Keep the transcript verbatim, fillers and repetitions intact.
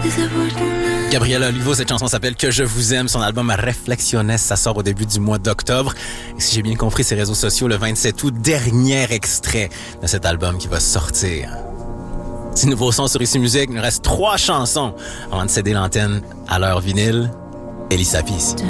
Gabriela Olivo, cette chanson s'appelle Que je vous aime. Son album Reflexiones, ça sort au début du mois d'octobre. Et si j'ai bien compris ses réseaux sociaux, le vingt-sept août, dernier extrait de cet album qui va sortir. Petit nouveau son sur Ici Musique. Il nous reste trois chansons avant de céder l'antenne à leur vinyle. Elisa P ici.